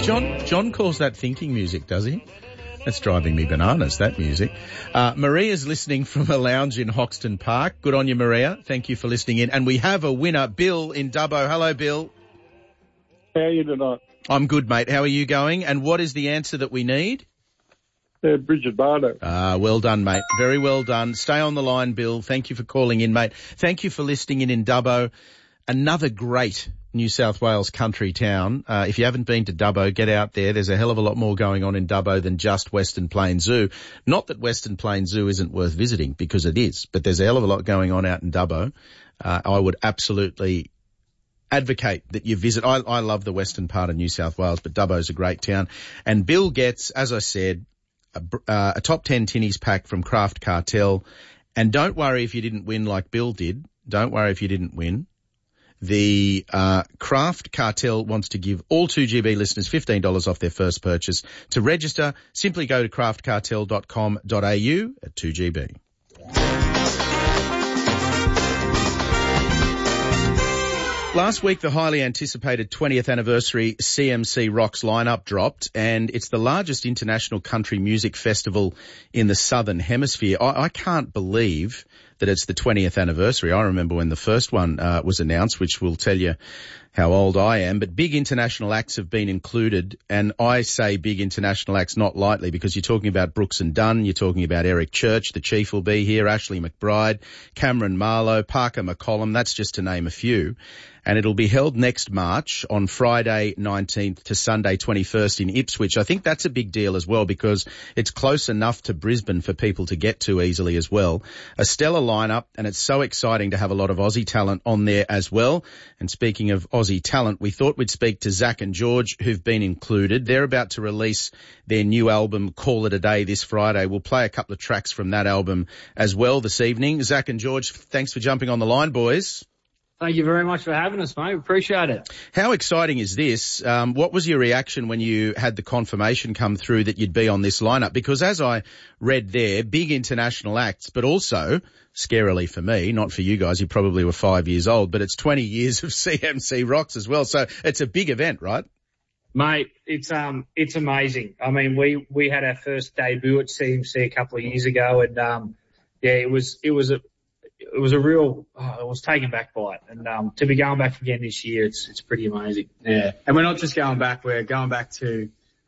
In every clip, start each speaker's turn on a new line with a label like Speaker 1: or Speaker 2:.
Speaker 1: John calls that thinking music, does he? That's driving me bananas, that music. Maria's listening from a lounge in Hoxton Park. Good on you, Maria. Thank you for listening in. And we have a winner, Bill in Dubbo. Hello, Bill.
Speaker 2: How are you tonight?
Speaker 1: I'm good, mate. How are you going? And what is the answer that we need?
Speaker 2: Bridget Bardo.
Speaker 1: Well done, mate. Very well done. Stay on the line, Bill. Thank you for calling in, mate. Thank you for listening in Dubbo. Another great New South Wales country town. If you haven't been to Dubbo, get out there. There's a hell of a lot more going on in Dubbo than just Western Plains Zoo. Not that Western Plains Zoo isn't worth visiting, because it is, but there's a hell of a lot going on out in Dubbo. I would absolutely advocate that you visit. I love the western part of New South Wales, but Dubbo's a great town. And Bill gets, as I said, a top 10 tinnies pack from Craft Cartel. And don't worry if you didn't win like Bill did. Don't worry if you didn't win. The Craft Cartel wants to give all 2GB listeners $15 off their first purchase. To register, simply go to craftcartel.com.au at 2GB. Last week, the highly anticipated 20th anniversary CMC Rocks lineup dropped, and it's the largest international country music festival in the Southern Hemisphere. I can't believe that it's the 20th anniversary. I remember when the first one was announced, which will tell you how old I am. But big international acts have been included, and I say big international acts not lightly, because you're talking about Brooks and Dunn, you're talking about Eric Church, the Chief will be here, Ashley McBride, Cameron Marlowe, Parker McCollum, that's just to name a few. And it'll be held next March on Friday 19th to Sunday 21st in Ipswich. I think that's a big deal as well, because it's close enough to Brisbane for people to get to easily as well. A stellar lineup, and it's so exciting to have a lot of Aussie talent on there as well. And speaking of Aussie talent, we thought we'd speak to Zach and George, who've been included. They're about to release their new album, Call It a Day, this Friday. We'll play a couple of tracks from that album as well this evening. Zach and George, thanks for jumping on the line, boys.
Speaker 3: Thank you very much for having us, mate. Appreciate it.
Speaker 1: How exciting is this? What was your reaction when you had the confirmation come through that you'd be on this lineup? Because as I read there, big international acts, but also, scarily for me, not for you guys, you probably were 5 years old, but it's 20 years of CMC Rocks as well. So it's a big event, right?
Speaker 3: Mate, it's amazing. I mean, we had our first debut at CMC a couple of years ago, and it was a real, I was taken back by it. And to be going back again this year, it's pretty amazing.
Speaker 4: Yeah. And we're not just going back, we're going back to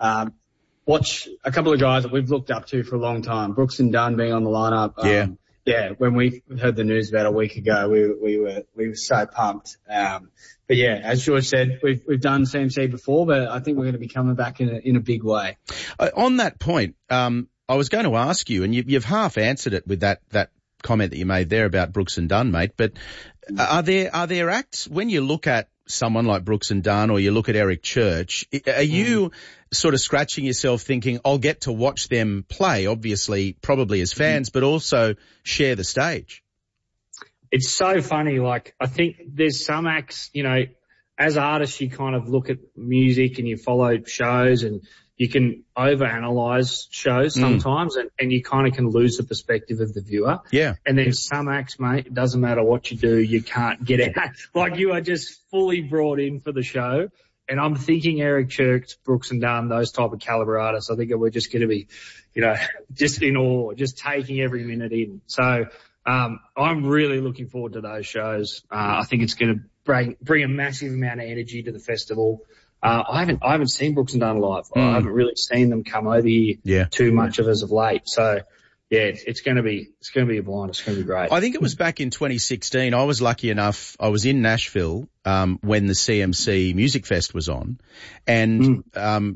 Speaker 4: watch a couple of guys that we've looked up to for a long time. Brooks and Dunn being on the lineup. Yeah, when we heard the news about a week ago, we were so pumped. But yeah, as George said, we've done CMC before, but I think we're going to be coming back in a big way.
Speaker 1: On that point, I was going to ask you, and you've half answered it with that comment that you made there about Brooks and Dunn, mate, but are there acts, when you look at someone like Brooks and Dunn or you look at Eric Church, are you sort of scratching yourself thinking, I'll get to watch them play, obviously, probably as fans, but also share the stage?
Speaker 3: It's so funny. Like, I think there's some acts, you know, as artists, you kind of look at music and you follow shows and you can overanalyze shows sometimes and you kind of can lose the perspective of the viewer.
Speaker 1: Yeah.
Speaker 3: And then some acts, mate, it doesn't matter what you do, you can't get out. Like, you are just fully brought in for the show. And I'm thinking Eric Church, Brooks and Dunn, those type of caliber artists, I think we're just going to be, you know, just in awe, just taking every minute in. So, I'm really looking forward to those shows. I think it's going to bring a massive amount of energy to the festival. I haven't seen Brooks and Dunn live. I haven't really seen them come over here too much as of late. So yeah, it's going to be a blind. It's going to be great.
Speaker 1: I think it was back in 2016. I was lucky enough. I was in Nashville, when the CMC Music Fest was on, and,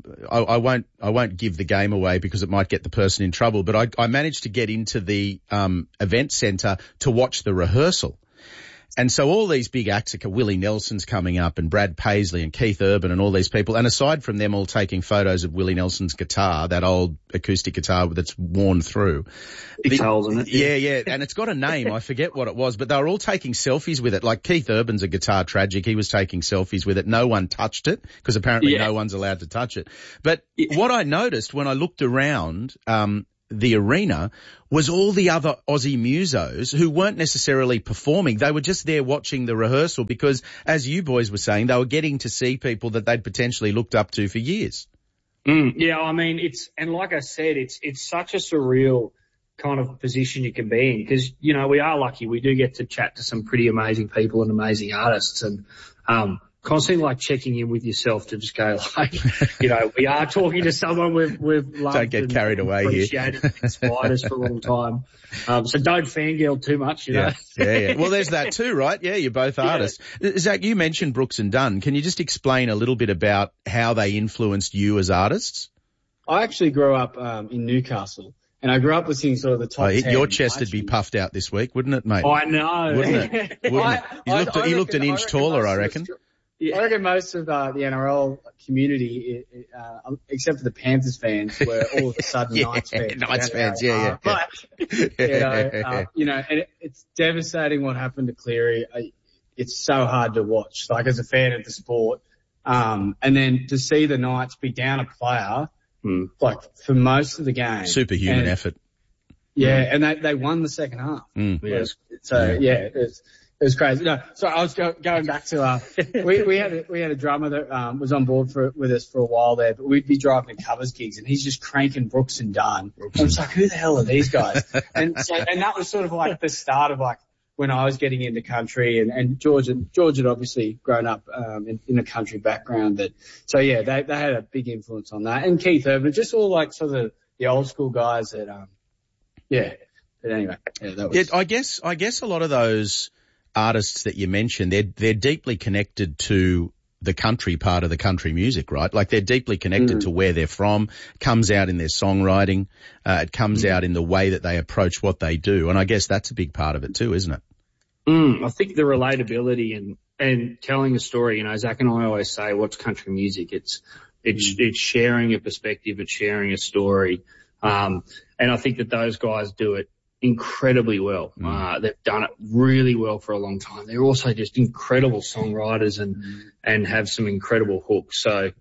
Speaker 1: I won't give the game away because it might get the person in trouble, but I managed to get into the, event center to watch the rehearsal. And so all these big acts, Willie Nelson's coming up and Brad Paisley and Keith Urban and all these people. And aside from them all taking photos of Willie Nelson's guitar, that old acoustic guitar that's worn through.
Speaker 3: Big holes in it.
Speaker 1: Yeah. And it's got a name. I forget what it was, but they were all taking selfies with it. Like Keith Urban's a guitar tragic. He was taking selfies with it. No one touched it because apparently no one's allowed to touch it. But what I noticed when I looked around, the arena was all the other Aussie musos who weren't necessarily performing. They were just there watching the rehearsal because, as you boys were saying, they were getting to see people that they'd potentially looked up to for years.
Speaker 3: Yeah, I mean, and like I said, it's such a surreal kind of position you can be in because, you know, we are lucky. We do get to chat to some pretty amazing people and amazing artists, and constantly like checking in with yourself to just go like, you know, we are talking to someone we've loved.
Speaker 1: Don't get carried away here.
Speaker 3: Appreciated and inspired us for a long time. So don't fangirl too much, you know.
Speaker 1: Yeah. Well, there's that too, right? Yeah, you're both artists. Zach, you mentioned Brooks and Dunn. Can you just explain a little bit about how they influenced you as artists?
Speaker 4: I actually grew up in Newcastle. And I grew up listening to sort of the top 10.
Speaker 1: Your chest would be puffed out this week, wouldn't it, mate?
Speaker 3: Oh, I know.
Speaker 1: Wouldn't it? He looked an inch taller, I reckon.
Speaker 4: I reckon most of the NRL community, except for the Panthers fans, were all of a sudden Knights fans.
Speaker 1: Knights fans, yeah.
Speaker 4: But, you know, and it's devastating what happened to Cleary. It's so hard to watch, like as a fan of the sport. And then to see the Knights be down a player, like for most of the game.
Speaker 1: Superhuman effort.
Speaker 4: Yeah, and they won the second half. It was crazy. No, so I was going back to we had a drummer that was on board with us for a while there, but we'd be driving to covers gigs and he's just cranking Brooks and Dunn. I was like, who the hell are these guys? and that was sort of like the start of like when I was getting into country, and George had obviously grown up in a country background. They had a big influence on that, and Keith Urban, just all like sort of the old school guys that But anyway, that was.
Speaker 1: I guess a lot of those artists that you mentioned, they're deeply connected to the country part of the country music, right? Like they're deeply connected to where they're from. It comes out in their songwriting. It comes out in the way that they approach what they do. And I guess that's a big part of it too, isn't it?
Speaker 3: I think the relatability and telling a story, you know, Zach and I always say, what's country music? It's sharing a perspective, it's sharing a story. And I think that those guys do it incredibly well. They've done it really well for a long time. They're also just incredible songwriters and have some incredible hooks. So,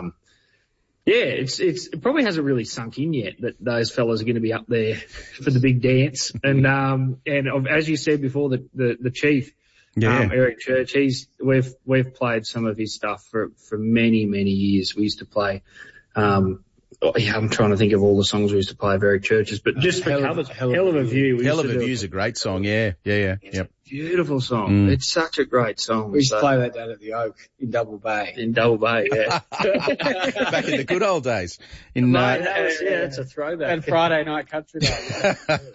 Speaker 3: it probably hasn't really sunk in yet that those fellas are going to be up there for the big dance. And as you said before, the chief, Eric Church, we've played some of his stuff for many, many years. We used to play, I'm trying to think of all the songs we used to play of Eric Church's, but just for covers, Hell of a View.
Speaker 1: Hell of a View is a great song, yeah.
Speaker 3: It's a beautiful song. It's such a great song.
Speaker 4: We used to play that down at the Oak in Double Bay.
Speaker 3: In Double Bay, yeah.
Speaker 1: Back in the good old days.
Speaker 3: It's a throwback.
Speaker 4: And Friday night country night.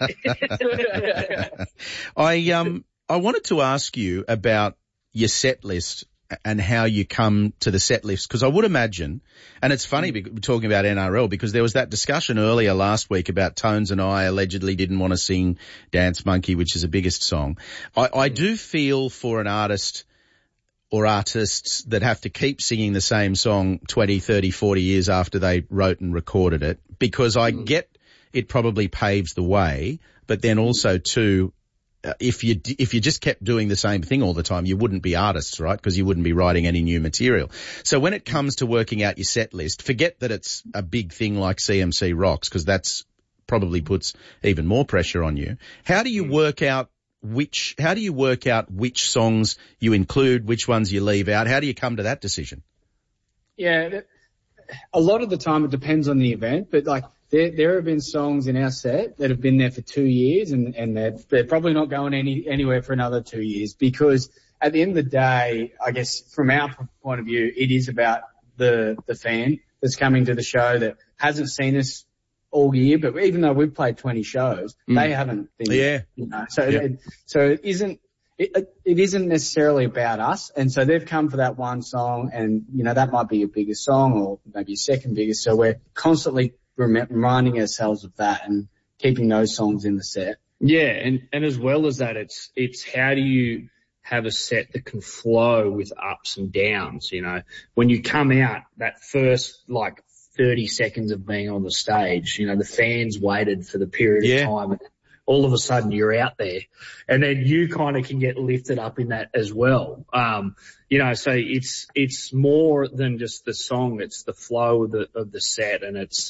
Speaker 1: I wanted to ask you about your set list and how you come to the set list, because I would imagine, and it's funny talking about NRL because there was that discussion earlier last week about Tones and I allegedly didn't want to sing Dance Monkey, which is the biggest song. I do feel for an artist or artists that have to keep singing the same song 20, 30, 40 years after they wrote and recorded it, because I get it probably paves the way, but then also too, if you just kept doing the same thing all the time, you wouldn't be artists, right? Because you wouldn't be writing any new material. So when it comes to working out your set list, forget that it's a big thing like CMC Rocks, because that's probably puts even more pressure on you. How do you work out which songs you include, which ones you leave out? How do you come to that decision?
Speaker 4: Yeah, a lot of the time it depends on the event, but like, there have been songs in our set that have been there for 2 years and they're probably not going anywhere for another 2 years, because at the end of the day, I guess from our point of view, it is about the fan that's coming to the show that hasn't seen us all year, but even though we've played 20 shows, they haven't been there, you know. So it isn't necessarily about us, and so they've come for that one song, and you know that might be your biggest song or maybe your second biggest, so we're constantly reminding ourselves of that and keeping those songs in the set.
Speaker 3: Yeah, and as well as that, it's how do you have a set that can flow with ups and downs, you know? When you come out, that first, 30 seconds of being on the stage, you know, the fans waited for the period of time, and all of a sudden you're out there, and then you kind of can get lifted up in that as well. You know, so it's more than just the song, it's the flow of the set, and it's,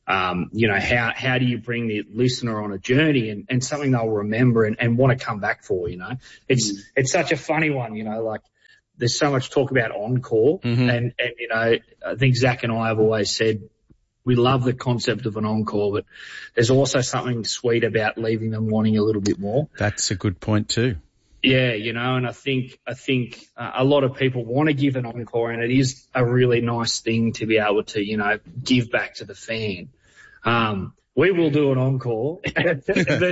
Speaker 3: How do you bring the listener on a journey and something they'll remember and want to come back for, It's such a funny one, like there's so much talk about encore and I think Zach and I have always said we love the concept of an encore, but there's also something sweet about leaving them wanting a little bit more.
Speaker 1: That's a good point too.
Speaker 3: Yeah, and I think a lot of people want to give an encore, and it is a really nice thing to be able to, give back to the fan. We will do an encore, but,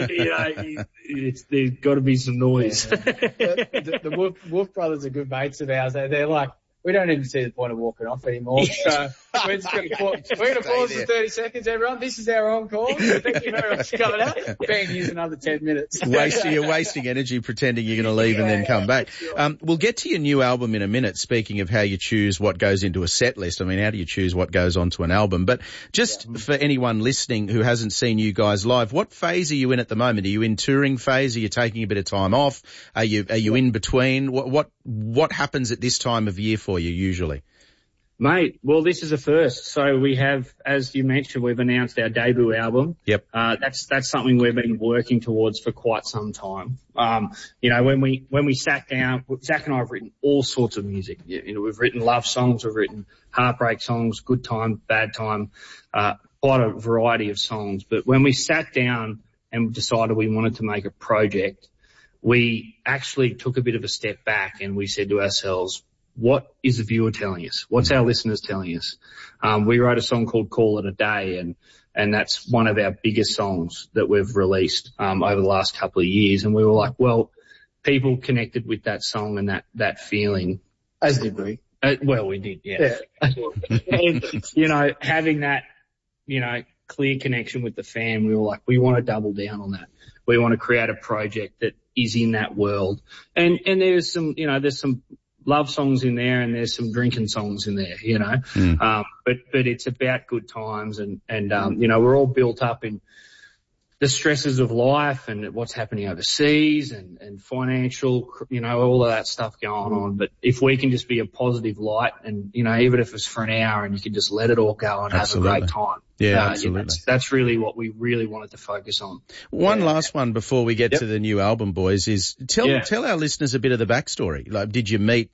Speaker 3: there's got to be some noise.
Speaker 4: The Wolf brothers are good mates of ours. They're like, we don't even see the point of walking off anymore. So we're just going to pause for 30 seconds, everyone. This is our encore. Thank you very much for coming out. Bang, here's another 10 minutes.
Speaker 1: You're wasting energy pretending you're going to leave and then come back. We'll get to your new album in a minute, speaking of how you choose what goes into a set list. I mean, how do you choose what goes onto an album? But just for anyone listening who hasn't seen you guys live, what phase are you in at the moment? Are you in touring phase? Are you taking a bit of time off? Are you in between? What happens at this time of year for you usually?
Speaker 3: Mate, well, this is a first. So we have, as you mentioned, we've announced our debut album.
Speaker 1: Yep.
Speaker 3: That's something we've been working towards for quite some time. When we sat down, Zach and I have written all sorts of music. We've written love songs, we've written heartbreak songs, good time, bad time, quite a variety of songs. But when we sat down and decided we wanted to make a project, we actually took a bit of a step back and we said to ourselves, what is the viewer telling us? What's our listeners telling us? We wrote a song called Call It a Day, and that's one of our biggest songs that we've released over the last couple of years. And we were like, well, people connected with that song and that feeling.
Speaker 4: As did we.
Speaker 3: We did, yeah. And, having that, clear connection with the fan, we were like, we want to double down on that. We want to create a project that is in that world. And there's some love songs in there and there's some drinking songs in there, but it's about good times and we're all built up in the stresses of life and what's happening overseas and financial, all of that stuff going on. But if we can just be a positive light and, even if it's for an hour and you can just let it all go and
Speaker 1: Absolutely.
Speaker 3: have a great time.
Speaker 1: Yeah, absolutely.
Speaker 3: That's really what we really wanted to focus on.
Speaker 1: One last one before we get to the new album, boys, is tell our listeners a bit of the backstory. Like, did you meet,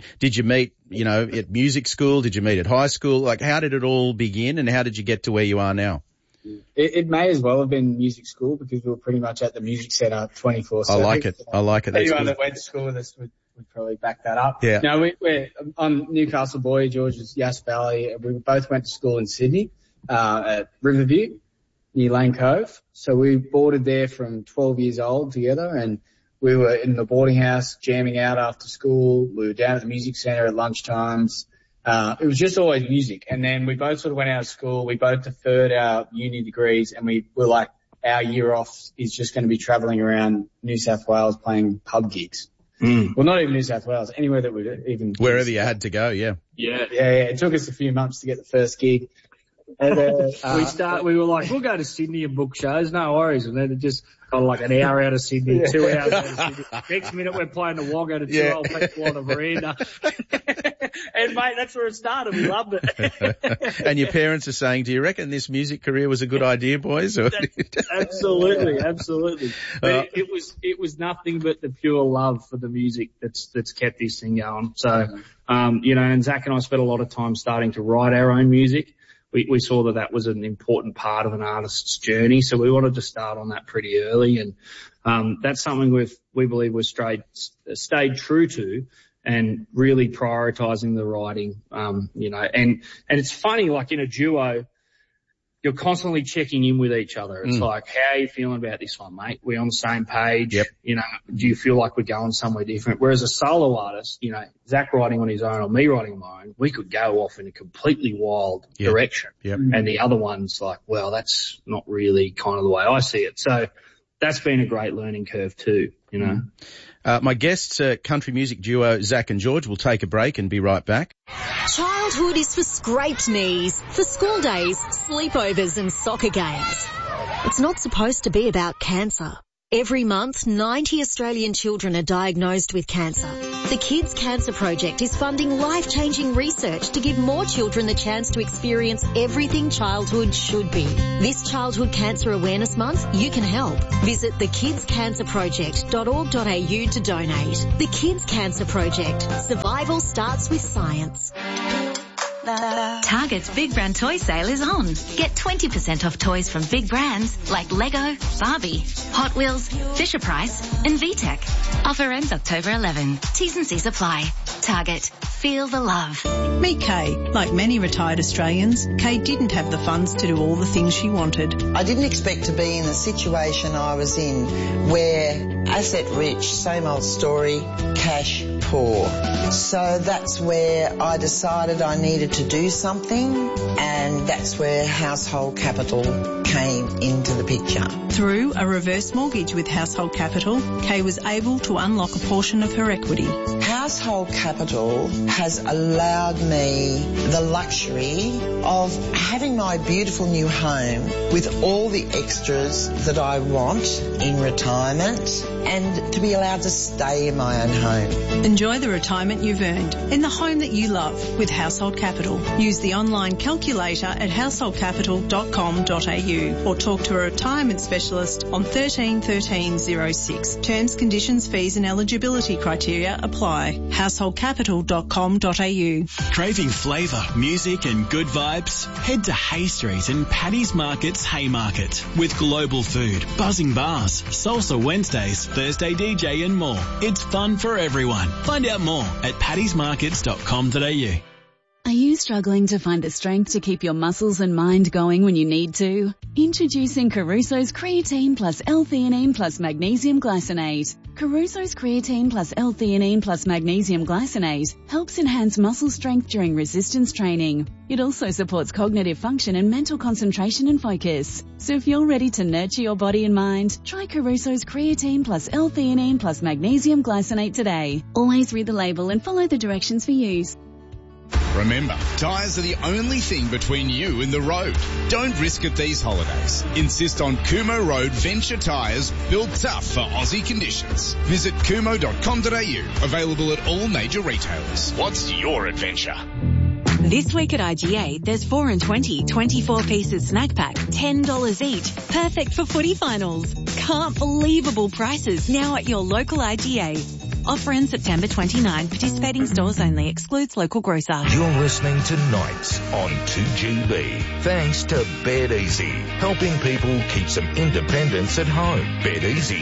Speaker 1: at music school? Did you meet at high school? Like, how did it all begin and how did you get to where you are now?
Speaker 4: It may as well have been music school because we were pretty much at the music centre 24/7.
Speaker 1: I like it. That's
Speaker 4: anyone
Speaker 1: good.
Speaker 4: that went to school with us would probably back that up.
Speaker 1: Yeah.
Speaker 4: No, I'm Newcastle boy, George is Yass Valley. We both went to school in Sydney, at Riverview, near Lane Cove. So we boarded there from 12 years old together and we were in the boarding house jamming out after school. We were down at the music centre at lunchtimes. It was just always music. And then we both sort of went out of school. We both deferred our uni degrees and we were like, our year off is just going to be travelling around New South Wales playing pub gigs. Well, not even New South Wales, anywhere that would even...
Speaker 1: Wherever you had to go, yeah.
Speaker 3: Yeah.
Speaker 4: It took us a few months to get the first gig. And
Speaker 3: we were like, we'll go to Sydney and book shows, no worries. And then it just got like an hour out of Sydney, 2 hours out of Sydney. Next minute we're playing the Wagga to 2 old people on the veranda. And mate, that's where it started. We loved it.
Speaker 1: And your parents are saying, do you reckon this music career was a good idea, boys?
Speaker 3: Absolutely. But it was nothing but the pure love for the music that's kept this thing going. So, and Zach and I spent a lot of time starting to write our own music. We saw that was an important part of an artist's journey, so we wanted to start on that pretty early, and that's something we believe we've stayed true to, and really prioritising the writing, and it's funny, like in a duo, you're constantly checking in with each other. It's like, how are you feeling about this one, mate? We're on the same page.
Speaker 1: Yep.
Speaker 3: Do you feel like we're going somewhere different? Whereas a solo artist, Zach writing on his own or me writing on my own, we could go off in a completely wild direction.
Speaker 1: Yep.
Speaker 3: And the other one's like, well, that's not really kind of the way I see it. So that's been a great learning curve too,
Speaker 1: My guests, country music duo Zach and George, will take a break and be right back.
Speaker 5: Childhood is for scraped knees, for school days, sleepovers and soccer games. It's not supposed to be about cancer. Every month, 90 Australian children are diagnosed with cancer. The Kids Cancer Project is funding life-changing research to give more children the chance to experience everything childhood should be. This Childhood Cancer Awareness Month, you can help. Visit thekidscancerproject.org.au to donate. The Kids Cancer Project. Survival starts with science.
Speaker 6: Target's Big Brand Toy Sale is on. Get 20% off toys from big brands like Lego, Barbie, Hot Wheels, Fisher-Price and VTech. Offer ends October 11. T's and C's apply. Target. Feel the love.
Speaker 7: Meet Kay. Like many retired Australians, Kay didn't have the funds to do all the things she wanted.
Speaker 8: I didn't expect to be in the situation I was in, where asset rich, same old story, cash poor. So that's where I decided I needed to do something, and that's where Household Capital came into the picture.
Speaker 7: Through a reverse mortgage with Household Capital, Kay was able to unlock a portion of her equity.
Speaker 8: Household Capital has allowed me the luxury of having my beautiful new home with all the extras that I want in retirement, and to be allowed to stay in my own home.
Speaker 7: Enjoy the retirement you've earned in the home that you love with Household Capital. Use the online calculator at householdcapital.com.au or talk to a retirement specialist on 13 13 06. Terms, conditions, fees and eligibility criteria apply. householdcapital.com.au.
Speaker 9: Craving flavour, music and good vibes? Head to Hay Street and Paddy's Market's Haymarket with global food, buzzing bars, salsa Wednesdays, Thursday DJ and more. It's fun for everyone. Find out more at paddysmarkets.com.au.
Speaker 10: Are you struggling to find the strength to keep your muscles and mind going when you need to? Introducing Caruso's Creatine Plus L-Theanine Plus Magnesium Glycinate. Caruso's Creatine Plus L-Theanine Plus Magnesium Glycinate helps enhance muscle strength during resistance training. It also supports cognitive function and mental concentration and focus. So if you're ready to nurture your body and mind, try Caruso's Creatine Plus L-Theanine Plus Magnesium Glycinate today. Always read the label and follow the directions for use.
Speaker 11: Remember, tyres are the only thing between you and the road. Don't risk it these holidays. Insist on Kumo Road Venture tyres, built tough for Aussie conditions. Visit kumo.com.au, available at all major retailers. What's your adventure?
Speaker 12: This week at IGA, there's 4 and 20, 24 pieces snack pack, $10 each. Perfect for footy finals. Can't believable prices now at your local IGA. Offer ends September 29. Participating stores only. Excludes local grocer.
Speaker 13: You're listening to Nights on 2GB. Thanks to Bed Easy, helping people keep some independence at home. Bed Easy